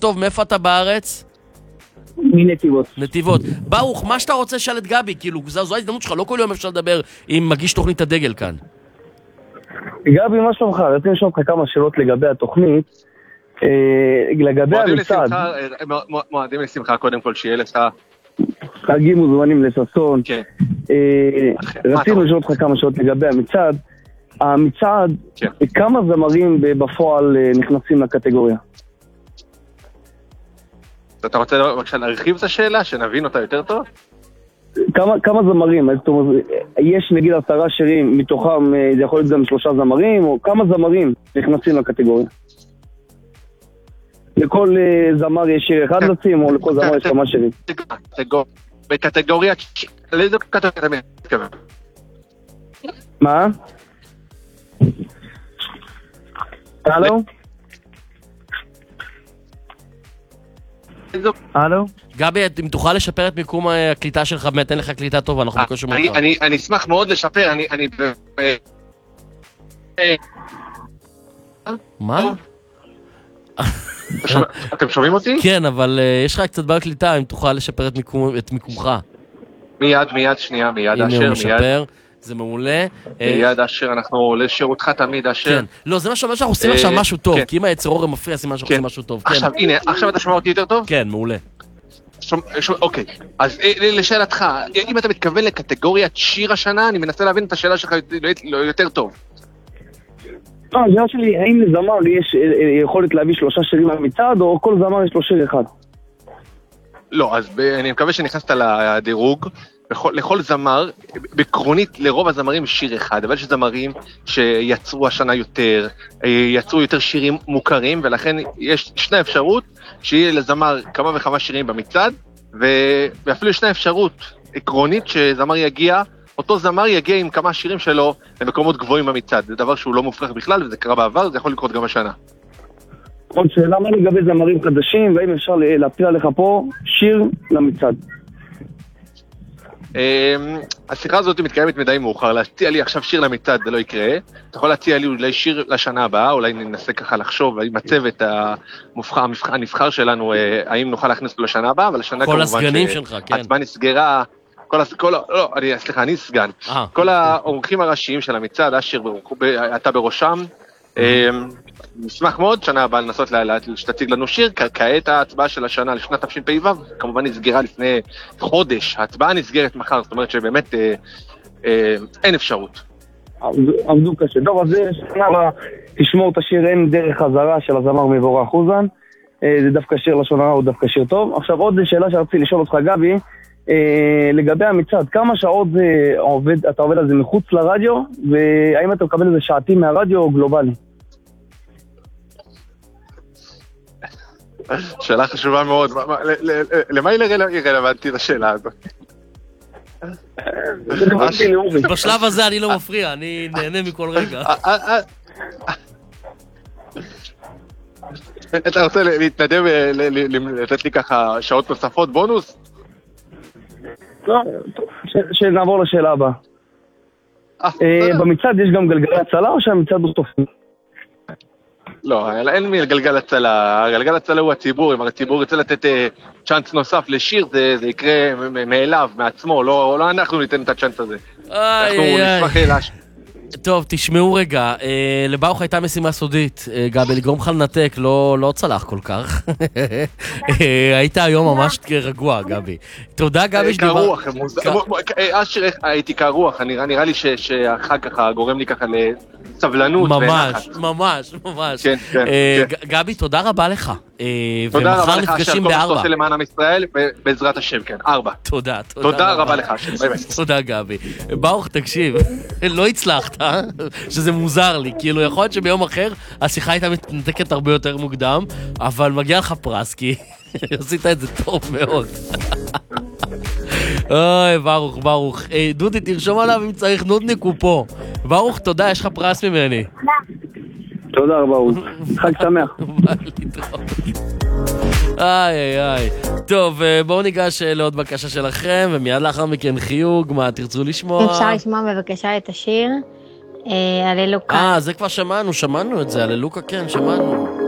טוב, מאיפה אתה בארץ? מנתיבות. נתיבות. ברוך, מה שאתה רוצה שאל את גבי, כאילו, זו ההזדמנות שלך, לא כל יום אפשר לדבר עם מגיש תוכנית הדגל כאן. גבי, מה שלומך? רציתי לשאול אותך כמה שאלות לגבי התוכנית. לגבי המצעד. מועדים לשמחה, קודם כל, שיהיה לך. חגים מוזמנים לששון. כן. רצינו לשאול אותך כמה שאלות לגבי המצעד. המצעד, כמה זמרים בפועל נכנסים לקטגוריה? אתה רוצה בבקשה להרחיב את השאלה, שנבין אותה יותר טוב? כמה זמרים? יש נגיד 10 שירים, מתוכם זה יכול להיות גם 3 זמרים, או כמה זמרים נכנסים לקטגוריה? לכל זמר יש שיר אחד לצים, או לכל זמר יש כמה שירים? בקטגוריה... לאיזו קטגוריה אתה מתכוון? מה? הלו? הלו? גבי, אם תוכל לשפר את מיקום הקליטה שלך, באמת אין לך קליטה טובה, אנחנו בקושי שומעים אותך. אני אשמח מאוד לשפר, אני... מה? אתם שומעים אותי? כן, אבל יש לך קצת בעיה קליטה, אם תוכל לשפר את מיקומך. מיד, שנייה, מיד, אשר, הנה הוא משפר, זה מעולה. מיד, אשר, אנחנו לשירותך תמיד, אשר. כן, לא, זה מה שאומר שאנחנו עושים עכשיו משהו טוב, כי אם היצר אורם מפריע, סימן שאנחנו עושים משהו טוב. עכשיו, הנה, עכשיו אתה שומע אותי יותר טוב? כן, מעולה. אוקיי, אז לשאלתך, אם אתה מתכוון לקטגוריית שיר השנה, אני מנסה להבין את השאלה שלך יותר טוב. לא, השאלה שלי, האם לזמר יש יכולת להביא 3 שירים מהמצעד, או כל זמר יש לו שיר אחד? לא, אז אני מקווה שנכנסת לדירוג. לכל זמר, בקרונית לרוב הזמרים שיר אחד, אבל יש זמרים שיצרו השנה יותר, יצרו יותר שירים מוכרים, ולכן ישנה אפשרות שיהיה לזמר כמה וכמה שירים במצעד, ואפילו ישנה אפשרות עקרונית שזמר יגיע, אותו זמר יגיע עם כמה שירים שלו למקומות גבוהים במצעד. זה דבר שהוא לא מופרך בכלל, וזה קרה בעבר, זה יכול לקרות גם השנה. עוד שאלה, מה לגבי זמרים חדשים, והאם אפשר להפיל עליך פה שיר למצעד? השיחה הזאת מתקיימת מדי מאוחר, להציע לי עכשיו שיר למצעד, זה לא יקרה. אתה יכול להציע לי אולי שיר לשנה הבאה, אולי ננסה ככה לחשוב, עם הצוות הנבחר שלנו, האם נוכל להכניס אותו לשנה הבאה, אבל השנה כל הסגנים שלך, כן. ההצבעה נסגרה, סליחה, אני סגן. כל האורחים הראשיים של המצעד, אשר אתה בראשם, נשמח מאוד שנה הבאה לנסות שתציג לנו שיר. כעת ההצבעה של השנה לשנת תשפ"ו כמובן נסגרה לפני חודש, ההצבעה נסגרת מחר, זאת אומרת שבאמת אין אפשרות. עבדו קשה. טוב, אז שנה הבאה תשמור את השיר אין דרך חזרה של הזמר מבורך חוזן, זה דווקא שיר לשון הרע, הוא דווקא שיר טוב. עכשיו עוד שאלה שרציתי לשאול אותך גבי, לגבי המצעד, כמה שעות אתה עובד על זה מחוץ לרדיו, והאם אתה מקבל איזה שעתים מהרדיו או גלובלי? שאלה חשובה מאוד, למה היא רלוונטית השאלה הזאת? בשלב הזה אני לא מפריע, אני נהנה מכל רגע. אתה רוצה להתנדב לתת לי ככה שעות נוספות בונוס? לא, שנעבור לשאלה הבאה. במצעד יש גם גלגלי הצלה או שהמצעד הוא סופי? לא, אין גלגל הצלה, גלגל הצלה הוא הציבור, אם הציבור ירצה לתת צ'אנס נוסף לשיר, זה יקרה מאליו, מעצמו, לא אנחנו ניתן את הצ'אנס הזה. אנחנו נשמח להשאיר. טוב, תשמעו רגע, לברוך הייתה משימה סודית, גבי, לגרום לך לנתק, לא צלח כל כך. היית היום ממש רגוע, גבי. תודה, גבי, שדיבר... קרוח, אשר הייתי קרוח, נראה לי שהחג ככה גורם לי ככה לסבלנות. ממש. כן. גבי, תודה רבה לך. תודה רבה לך, אשר, כל מה שאתה עושה למען עם ישראל, בעזרת השם, כן, 4. תודה רבה לך, אשר, באמת. תודה, גבי. ברוך, תקשיב, לא הצלחת, שזה מוזר לי, כאילו יכול להיות שביום אחר השיחה הייתה מתנתקת הרבה יותר מוקדם, אבל מגיע לך פרס, כי עשית את זה טוב מאוד. אוי, ברוך. דודי, תרשום עליו אם צריך נודניק הוא פה. ברוך, תודה, יש לך פרס ממני. תודה רבה, חג שמח. איי. טוב, בואו ניגש לעוד בקשה שלכם, ומיד לאחר מכן חיוג, מה תרצו לשמוע? אפשר לשמוע בבקשה את השיר, הללוקה. זה כבר שמענו את זה, הללוקה, כן, שמענו.